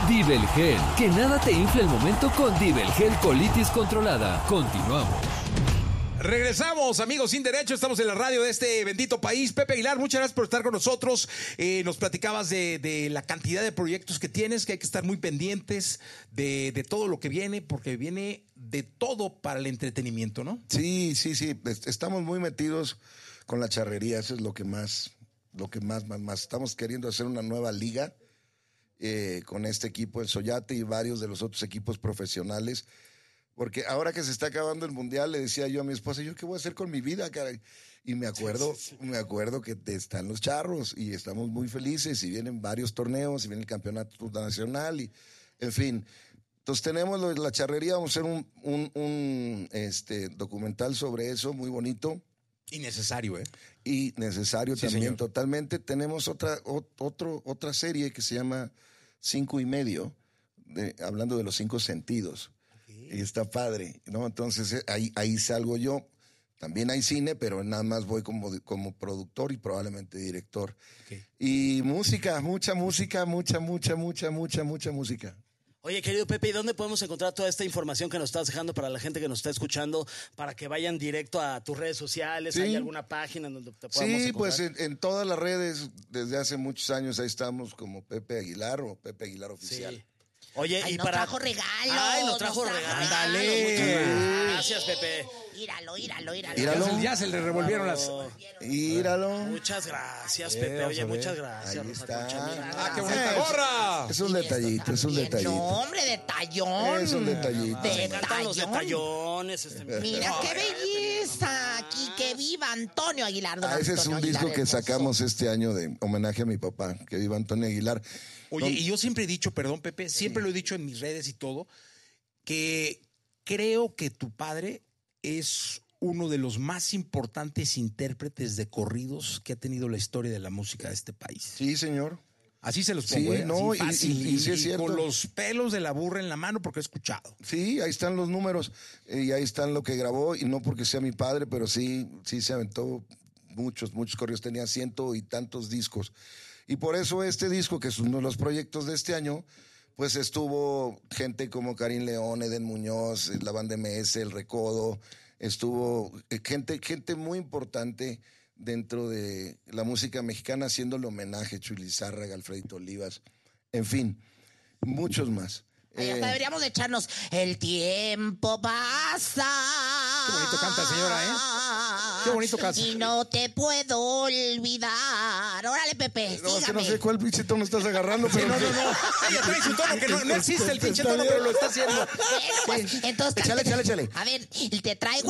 Divel Gel, que nada te infle el momento con Divel Gel Colitis Controlada. Continuamos. Regresamos, amigos sin derecho, estamos en la radio de este bendito país. Pepe Aguilar, muchas gracias por estar con nosotros. Nos platicabas de la cantidad de proyectos que tienes, que hay que estar muy pendientes de todo lo que viene, porque viene de todo para el entretenimiento, ¿no? Sí. Estamos muy metidos con la charrería, eso es lo que más. Estamos queriendo hacer una nueva liga con este equipo, el Soyate y varios de los otros equipos profesionales. Porque ahora que se está acabando el mundial, le decía yo a mi esposa, ¿yo qué voy a hacer con mi vida, caray? Y me acuerdo que están los charros y estamos muy felices y vienen varios torneos y viene el campeonato nacional y, en fin. Entonces tenemos la charrería, vamos a hacer un documental sobre eso, muy bonito. Y necesario, ¿eh? Y necesario sí, también, señor. Totalmente. Tenemos otra serie que se llama 5 y medio, hablando de los 5 sentidos. Y está padre, ¿no? Entonces ahí salgo yo. También hay cine, pero nada más voy como productor y probablemente director. Okay. Y música, mucha música. Oye, querido Pepe, ¿y dónde podemos encontrar toda esta información que nos estás dejando para la gente que nos está escuchando, para que vayan directo a tus redes sociales? Sí. ¿Hay alguna página en donde te podamos encontrar? Sí, pues en todas las redes, desde hace muchos años, ahí estamos como Pepe Aguilar o Pepe Aguilar Oficial. Sí. Oye, y nos trajo regalo. Ay, nos trajo regalo. Dale. Gracias, Pepe. Íralo. Ya se le revolvieron las... Íralo. Muchas gracias, Pepe. Oye, muchas gracias. Ahí está. ¡Ah, qué bonita gorra! Es un detallito, No, hombre, detallón. Es un detallito. Me encantan los detallones. Mira, qué belleza. Aquí, que viva Antonio Aguilar. Ese es un disco que sacamos este año de homenaje a mi papá, que viva Antonio Aguilar. Oye, y yo siempre he dicho, perdón, Pepe, siempre lo he dicho en mis redes y todo, que creo que tu padre es uno de los más importantes intérpretes de corridos que ha tenido la historia de la música de este país. Sí, señor. Así se los pongo, sí, no, así fácil, y sí es cierto. Con los pelos de la burra en la mano porque he escuchado. Sí, ahí están los números y ahí están lo que grabó, y no porque sea mi padre, pero sí se aventó muchos corridos, tenía 100 y tantos discos. Y por eso este disco, que es uno de los proyectos de este año, pues estuvo gente como Karim León, Eden Muñoz, la banda MS, El Recodo, estuvo gente muy importante dentro de la música mexicana haciéndole homenaje, Chuy Lizárraga, Alfredito Olivas, en fin, muchos más. Ay, hasta deberíamos de echarnos El tiempo pasa. Qué bonito canta, señora, ¿eh? Qué bonito canta. Y no te puedo olvidar. Órale, Pepe, no, es que no sé cuál pinche tono estás agarrando, pero... No. Ella trae su tono, que no existe el pinche tono, pero lo está haciendo. Bueno, pues, entonces... Échale. A ver, te traigo